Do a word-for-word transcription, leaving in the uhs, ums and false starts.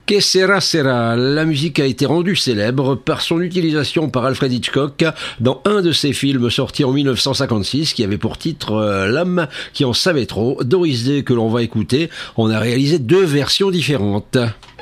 Que sera sera, la musique a été rendue célèbre par son utilisation par Alfred Hitchcock dans un de ses films sortis en mille neuf cent cinquante-six qui avait pour titre euh, L'homme qui en savait trop. Doris Day que l'on va écouter, on a réalisé deux versions différentes.